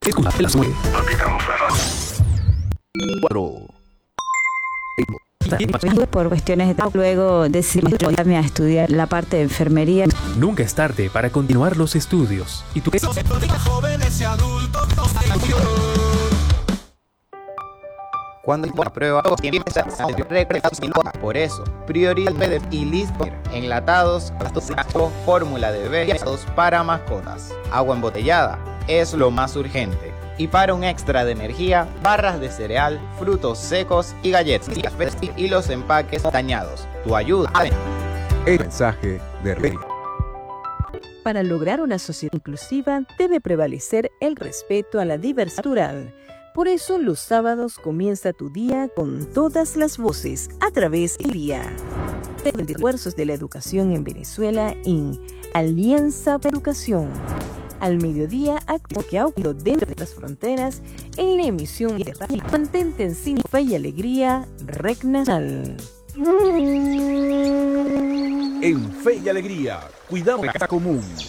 Escucha la suerte. 4. Por cuestiones de trabajo, luego decidí irme a estudiar la parte de enfermería. Nunca es tarde para continuar los estudios. ¿Y tú qué? Jóvenes y adultos. Cuando la prueba empieza a por eso, prioriza y listo. Enlatados, fórmula de bebidas para mascotas. Agua embotellada es lo más urgente. Y para un extra de energía, barras de cereal, frutos secos y galletas. Y los empaques dañados. Tu ayuda. El mensaje de Rey. Para lograr una sociedad inclusiva debe prevalecer el respeto a la diversidad natural. Por eso los sábados comienza tu día con todas las voces a través del día. De esfuerzos de la educación en Venezuela en Alianza para Educación. Al mediodía, acto que ha ocurrido dentro de las fronteras en la emisión de radio. Mantente en Cine, Fe y Alegría, Rec Nacional. En Fe y Alegría, cuidamos la casa común.